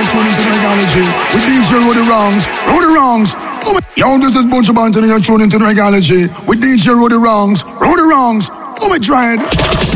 tuning into the Regology with DJ Rudy Wrongs. Rudy Wrongs. Yo, this is Bunch of Banton and you're tuning into the Regology with DJ Rudy Wrongs. Rudy Wrongs. Oh, my tried.